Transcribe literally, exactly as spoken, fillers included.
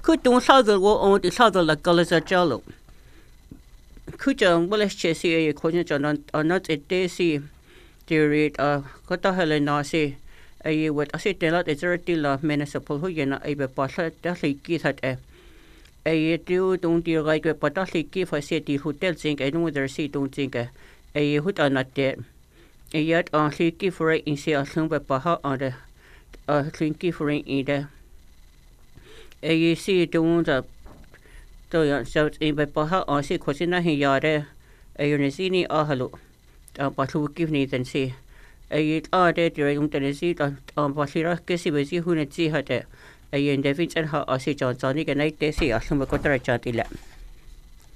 Could don't southern go on the southern like colors are jello. Could you well let's just see a question on not a daisy theory uh got the hell and I say a what I say tell out it's a deal of municipal who you're not able to pass it that's like kids at a a do don't deal like a but that's like if I say the hotel think I don't whether see don't think a a hood are not there a yet on see for it in see a some by paha on the uh thinky for it either a you see don't uh so so in by paha on see question na here a unisini ah hello uh but who give me then see a ah there during the see on pasira que si besi who net see had a in David and her I see John Sonic and I see a some got a chat.